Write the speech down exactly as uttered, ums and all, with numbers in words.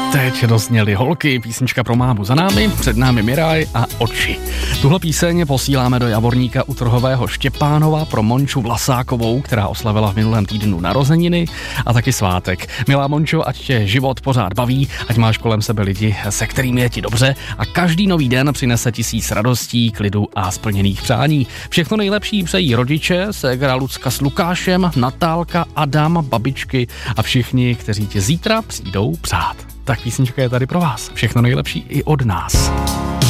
Teď dozněly Holky, písnička pro mámu za námi, před námi Miraj a Oči. Tuhle píseň posíláme do Javorníka u Trhového Štěpánova pro Monču Vlasákovou, která oslavila v minulém týdnu narozeniny a taky svátek. Milá Mončo, ať tě život pořád baví, ať máš kolem sebe lidi, se kterými je ti dobře a každý nový den přinese tisíc radostí, klidu a splněných přání. Všechno nejlepší přejí rodiče, ségra Lucka s Lukášem, Natálka, Adam, babičky a všichni, kteří tě zítra přijdou přát. Tak písnička je tady pro vás. Všechno nejlepší i od nás.